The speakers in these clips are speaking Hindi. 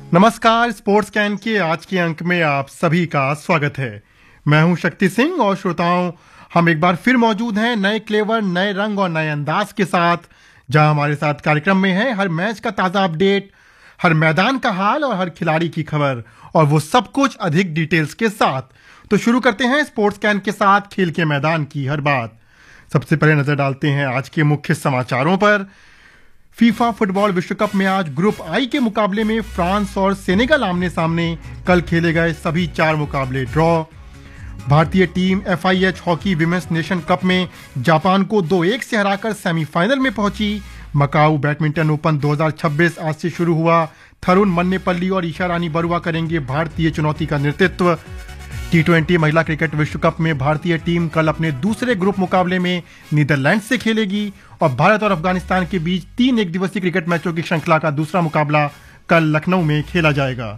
नमस्कार, स्पोर्ट्स कैन के आज के अंक में आप सभी का स्वागत है। मैं हूं शक्ति सिंह और श्रोताओं, हम एक बार फिर मौजूद हैं नए क्लेवर, नए रंग और नए अंदाज के साथ, जहां हमारे साथ कार्यक्रम में है हर मैच का ताजा अपडेट, हर मैदान का हाल और हर खिलाड़ी की खबर, और वो सब कुछ अधिक डिटेल्स के साथ। तो शुरू करते हैं स्पोर्ट्स कैन के साथ खेल के मैदान की हर बात। सबसे पहले नजर डालते हैं आज के मुख्य समाचारों पर। फीफा फुटबॉल विश्व कप में आज ग्रुप आई के मुकाबले में फ्रांस और सेनेगल आमने सामने। कल खेले गए सभी 4 मुकाबले ड्रॉ। भारतीय team FIH hockey women's nation cup में जापान को 2-1 से हराकर सेमीफाइनल में पहुंची। मकाऊ बैडमिंटन ओपन 2026 आज से शुरू हुआ। थरुण मन्नेपल्ली और ईशा रानी बरुआ करेंगे भारतीय चुनौती का नेतृत्व। T20 महिला क्रिकेट विश्व कप में भारतीय टीम कल अपने दूसरे ग्रुप मुकाबले में नीदरलैंड से खेलेगी और भारत और अफगानिस्तान के बीच 3 एक दिवसीय क्रिकेट मैचों की श्रृंखला का दूसरा मुकाबला कल लखनऊ में खेला जाएगा।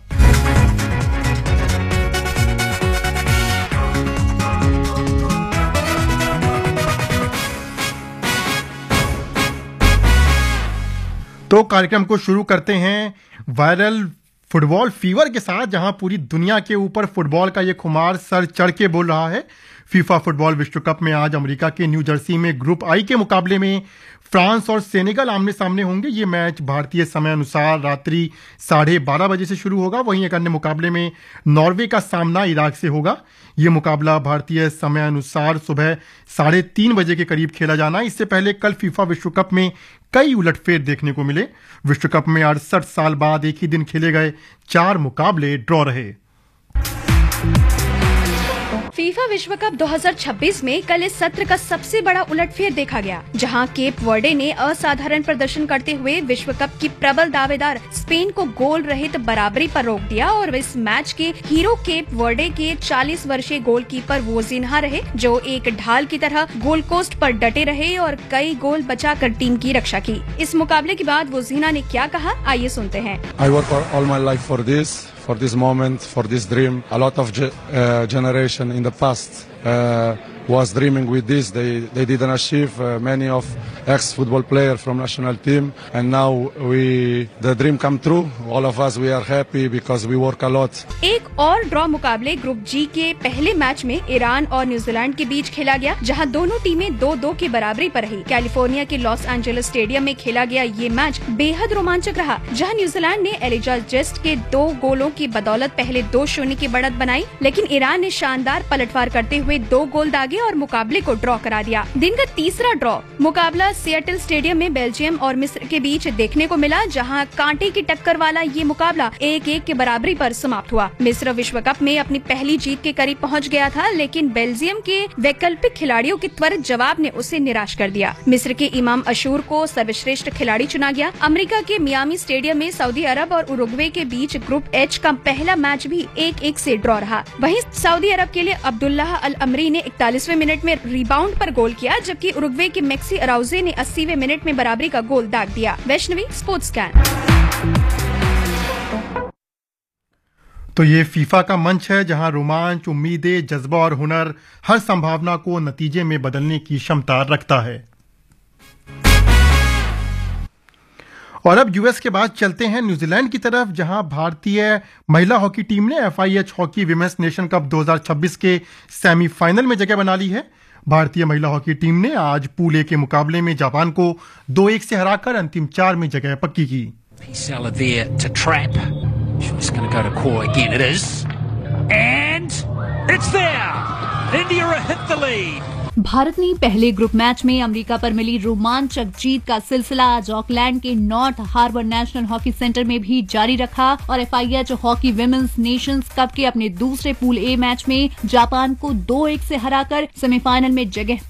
तो कार्यक्रम को शुरू करते हैं वायरल फुटबॉल फीवर के साथ, जहां पूरी दुनिया के ऊपर फुटबॉल का ये खुमार सर चढ़ के बोल रहा है। फीफा फुटबॉल विश्व कप में आज अमेरिका के न्यू जर्सी में ग्रुप आई के मुकाबले में फ्रांस और सेनेगल आमने सामने होंगे। ये मैच भारतीय समय अनुसार रात्रि 12:30 बजे से शुरू होगा। वहीं एक अन्य मुकाबले में नॉर्वे का सामना इराक से होगा। ये मुकाबला भारतीय समय अनुसार सुबह 3:30 बजे के करीब खेला जाना। इससे पहले कल फीफा विश्व कप में कई उलटफेर देखने को मिले। विश्व कप में 68 साल बाद एक ही दिन खेले गए 4 मुकाबले ड्रॉ रहे। फीफा विश्व कप 2026 में कल इस सत्र का सबसे बड़ा उलटफेर देखा गया, जहां केप वर्डे ने असाधारण प्रदर्शन करते हुए विश्व कप की प्रबल दावेदार स्पेन को गोल रहित बराबरी पर रोक दिया और इस मैच के हीरो केप वर्डे के 40 वर्षीय गोलकीपर वोजिन्हा रहे, जो एक ढाल की तरह गोल पोस्ट पर डटे रहे और कई गोल बचाकर टीम की रक्षा की। इस मुकाबले के बाद वोजिन्हा ने क्या कहा, आइए सुनते हैं। I work all my life for this moment, for this dream. A lot of generation in the past was dreaming with this. They didn't achieve. Many of ex-football players from national team, and now the dream come true. All of us, we are happy because we work a lot. एक और ड्रॉ मुकाबले ग्रुप जी के पहले मैच में ईरान और न्यूजीलैंड के बीच खेला गया, जहां दोनों टीमें 2-2 की बराबरी पर रही। कैलिफोर्निया के लॉस एंजलिस स्टेडियम में खेला गया ये मैच बेहद रोमांचक रहा, जहां न्यूजीलैंड ने एलिजा जेस्ट के 2 गोलों की बदौलत पहले 2-0 की बढ़त बनाई, लेकिन ईरान ने शानदार पलटवार करते हुए 2 गोल दागे और मुकाबले को ड्रॉ करा दिया। दिन का तीसरा ड्रॉ मुकाबला सिएटल स्टेडियम में बेल्जियम और मिस्र के बीच देखने को मिला, जहां कांटे की टक्कर वाला ये मुकाबला 1-1 की बराबरी पर समाप्त हुआ। मिस्र विश्व कप में अपनी पहली जीत के करीब पहुंच गया था, लेकिन बेल्जियम के वैकल्पिक खिलाड़ियों के त्वरित जवाब ने उसे निराश कर दिया। मिस्र के इमाम अशूर को सर्वश्रेष्ठ खिलाड़ी चुना गया। अमेरिका के मियामी स्टेडियम में सऊदी अरब और उरुग्वे के बीच ग्रुप एच का पहला मैच भी 1-1 से ड्रॉ रहा। वहीं सऊदी अरब के लिए अब्दुल्लाह अल अमरी ने 41वें मिनट में रिबाउंड पर गोल किया, जबकि उरुग्वे के मैक्सी अराउजे ने 80वें मिनट में बराबरी का गोल दाग दिया। Vaishnavi, sports can. तो ये फीफा का मंच है, जहां रोमांच, उम्मीदें, जज्बा और हुनर हर संभावना को नतीजे में बदलने की क्षमता रखता है। और अब यूएस के बाद चलते हैं न्यूजीलैंड की तरफ, जहां भारतीय महिला हॉकी टीम ने FIH hockey women's nation cup 2026 के सेमीफाइनल में जगह बना ली है। भारतीय महिला हॉकी टीम ने आज पूल ए के मुकाबले में जापान को 2-1 से हराकर अंतिम 4 में जगह पक्की की। भारत ने पहले ग्रुप मैच में अमेरिका पर मिली रोमांचक जीत का सिलसिला आज ऑकलैंड के north harbour national hockey centre में भी जारी रखा और FIH hockey women's Nations cup के अपने दूसरे पूल ए मैच में जापान को 2-1 से हराकर सेमीफाइनल में जगह